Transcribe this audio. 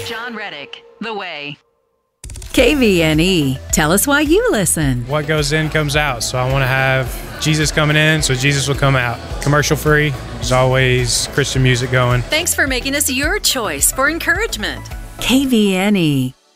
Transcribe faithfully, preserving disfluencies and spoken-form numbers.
John Reddick, The Way. K V N E. Tell us why you listen. What goes in comes out. So I want to have Jesus coming in, so Jesus will come out. Commercial free. There's always Christian music going. Thanks for making us your choice for encouragement. K V N E.